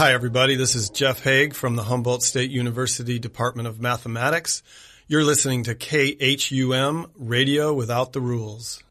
Hi, everybody. This is Jeff Haig from the Humboldt State University Department of Mathematics. You're listening to KHUM Radio Without the Rules.